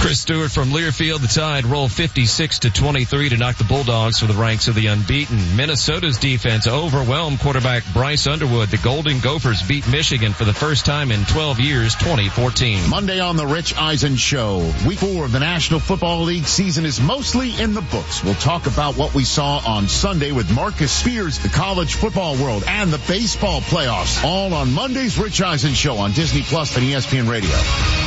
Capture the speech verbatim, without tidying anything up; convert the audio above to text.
Chris Stewart from Learfield. The Tide roll fifty-six to twenty-three to knock the Bulldogs for the ranks of the unbeaten. Minnesota's defense overwhelmed quarterback Bryce Underwood. The Golden Gophers beat Michigan for the first time in twelve years, twenty fourteen. Monday on the Rich Eisen Show. Week four of the National Football League season is mostly in the books. We'll talk about what we saw on Sunday with Marcus Spears, the college football world, and the baseball playoffs. All on Monday's Rich Eisen Show on Disney Plus and E S P N Radio.